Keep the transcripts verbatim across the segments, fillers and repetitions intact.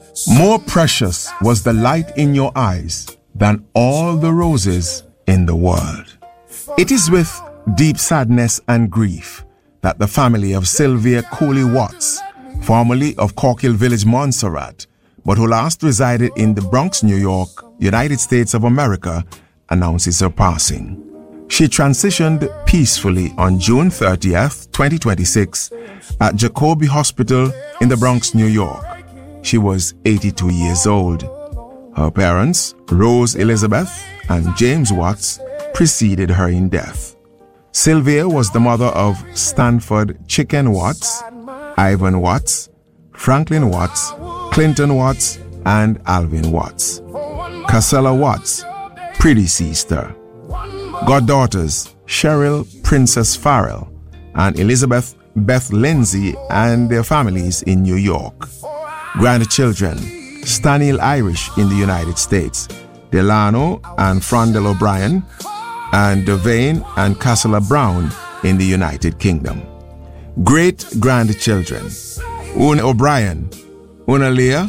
More precious was the light in your eyes than all the roses in the world. It is with deep sadness and grief that the family of Sylvia Cooley Watts, formerly of Corkhill Village, Montserrat, but who last resided in the Bronx, New York, United States of America, announces her passing. She transitioned peacefully on June thirtieth, twenty twenty-six at Jacobi Hospital in the Bronx, New York. She was eighty-two years old. Her parents, Rose Elizabeth and James Watts, preceded her in death. Sylvia was the mother of Stanford Chicken Watts, Ivan Watts, Franklin Watts, Clinton Watts, and Alvin Watts. Casella Watts predeceased her. Goddaughters Cheryl Princess Farrell and Elizabeth Beth Lindsay and their families in New York. Grandchildren Stanil Irish in the United States, Delano and Frandel O'Brien, and Devane and Casella Brown in the United Kingdom. Great-grandchildren Una O'Brien, Una Leah,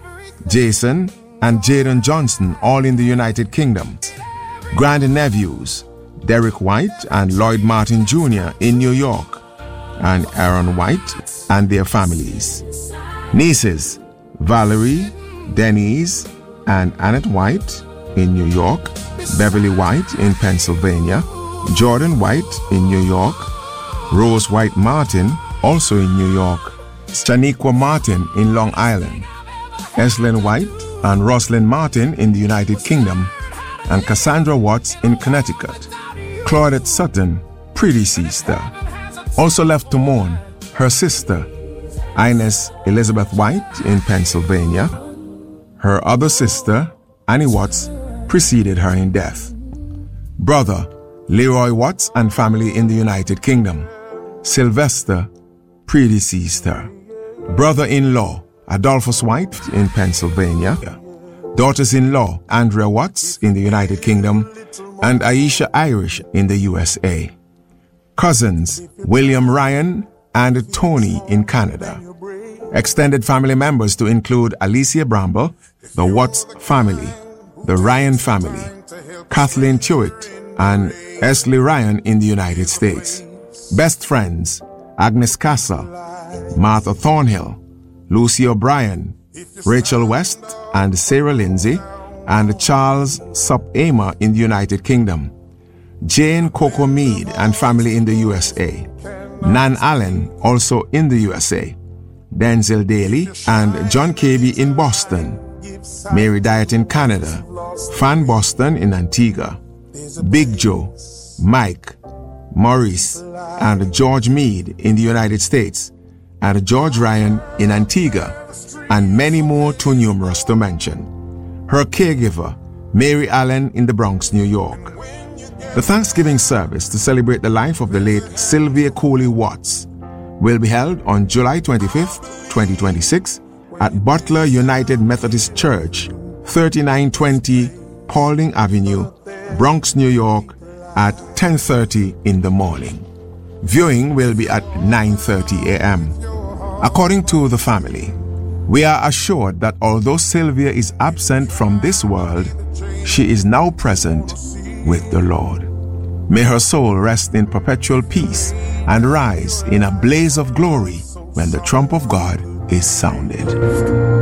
Jason, and Jaden Johnson, all in the United Kingdom. Grandnephews Derek White and Lloyd Martin Junior in New York, and Aaron White and their families. Nieces Valerie, Denise, and Annette White in New York, Beverly White in Pennsylvania, Jordan White in New York, Rose White Martin also in New York, Shaniqua Martin in Long Island, Eslyn White and Roslyn Martin in the United Kingdom, and Cassandra Watts in Connecticut. Claudette Sutton predeceased her. Also left to mourn her sister, Ines Elizabeth White in Pennsylvania. Her other sister, Annie Watts, preceded her in death. Brother, Leroy Watts and family in the United Kingdom. Sylvester predeceased her. Brother-in-law, Adolphus White in Pennsylvania. Daughters-in-law, Andrea Watts in the United Kingdom, and Aisha Irish in the U S A. Cousins, William Ryan and Tony in Canada. Extended family members to include Alicia Bramble, the Watts family, the Ryan family, Kathleen Tewitt, and Esley Ryan in the United States. Best friends, Agnes Castle, Martha Thornhill, Lucy O'Brien, Rachel West and Sarah Lindsay, and Charles Sup-Amer in the United Kingdom. Jane Coco Mead and family in the U S A. Nan Allen also in the U S A. Denzel Daly and John Cabey in Boston. Mary Diet in Canada. Fan Boston in Antigua. Big Joe, Mike, Maurice, and George Mead in the United States, and George Ryan in Antigua, and many more too numerous to mention. Her caregiver, Mary Allen in the Bronx, New York. The Thanksgiving service to celebrate the life of the late Sylvia Cooley Watts will be held on July twenty-fifth, twenty twenty-six at Butler United Methodist Church, thirty-nine twenty Paulding Avenue, Bronx, New York, at ten thirty in the morning. Viewing will be at nine thirty a.m. According to the family, we are assured that although Sylvia is absent from this world, she is now present with the Lord. May her soul rest in perpetual peace and rise in a blaze of glory when the trump of God is sounded.